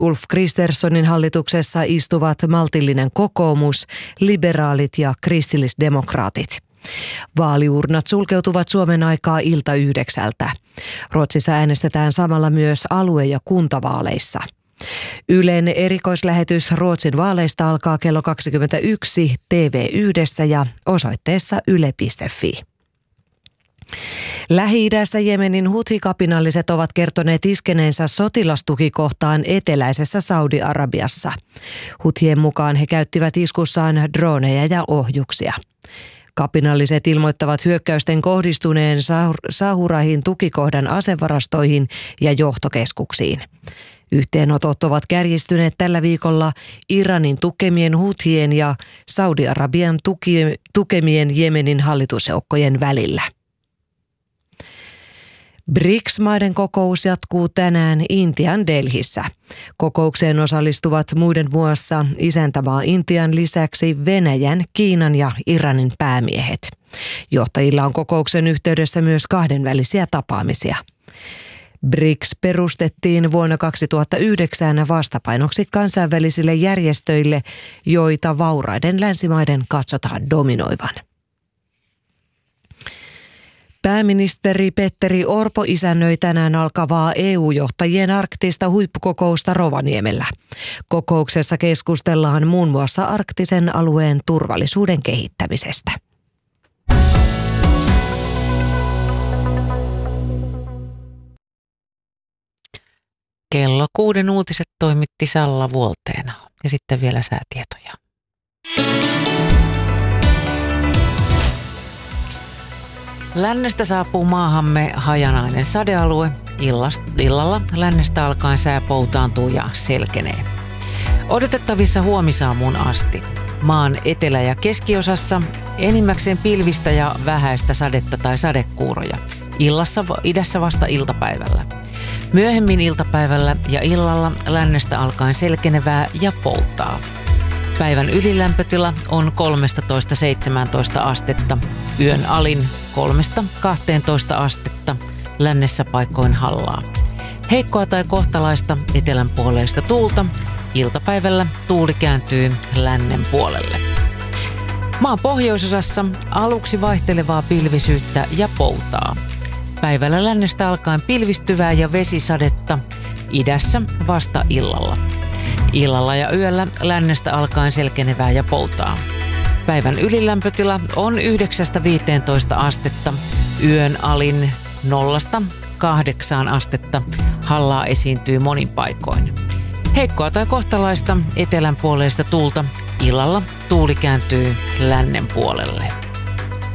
Ulf Kristerssonin hallituksessa istuvat maltillinen kokoomus, liberaalit ja kristillisdemokraatit. Vaaliurnat sulkeutuvat Suomen aikaa ilta 9. Ruotsissa äänestetään samalla myös alue- ja kuntavaaleissa. Ylen erikoislähetys Ruotsin vaaleista alkaa kello 21 TV1 ja osoitteessa yle.fi. Lähi-idässä Jemenin huthi-kapinalliset ovat kertoneet iskeneensä sotilastukikohtaan eteläisessä Saudi-Arabiassa. Huthien mukaan he käyttivät iskussaan droneja ja ohjuksia. Kapinalliset ilmoittavat hyökkäysten kohdistuneen Sahurahin tukikohdan asevarastoihin ja johtokeskuksiin. Yhteenotot ovat kärjistyneet tällä viikolla Iranin tukemien huthien ja Saudi-Arabian tukemien Jemenin hallitusjoukkojen välillä. BRICS-maiden kokous jatkuu tänään Intian Delhissä. Kokoukseen osallistuvat muiden muassa isäntämaa Intian lisäksi Venäjän, Kiinan ja Iranin päämiehet. Johtajilla on kokouksen yhteydessä myös kahdenvälisiä tapaamisia. BRICS perustettiin vuonna 2009 vastapainoksi kansainvälisille järjestöille, joita vauraiden länsimaiden katsotaan dominoivan. Pääministeri Petteri Orpo isännöi tänään alkavaa EU-johtajien arktista huippukokousta Rovaniemellä. Kokouksessa keskustellaan muun muassa arktisen alueen turvallisuuden kehittämisestä. Kello 6 uutiset toimitti Salla Vuolteena ja sitten vielä säätietoja. Lännestä saapuu maahamme hajanainen sadealue. Illalla lännestä alkaen sää poutaantuu ja selkenee. Odotettavissa huomisaamuun asti. Maan etelä- ja keskiosassa enimmäkseen pilvistä ja vähäistä sadetta tai sadekuuroja. Idässä vasta iltapäivällä. Myöhemmin iltapäivällä ja illalla lännestä alkaen selkenevää ja poutaa. Päivän ylilämpötila on 13-17 astetta, yön alin 3-12 astetta, lännessä paikoin hallaa. Heikkoa tai kohtalaista etelänpuoleista tuulta, iltapäivällä tuuli kääntyy lännen puolelle. Maan pohjoisosassa aluksi vaihtelevaa pilvisyyttä ja poutaa. Päivällä lännestä alkaen pilvistyvää ja vesisadetta, idässä vasta illalla. Illalla ja yöllä lännestä alkaen selkenevää ja poutaa. Päivän ylilämpötila on 9-15 astetta, yön alin 0-8 astetta, hallaa esiintyy monin paikoin. Heikkoa tai kohtalaista etelänpuoleista tuulta, illalla tuuli kääntyy lännen puolelle.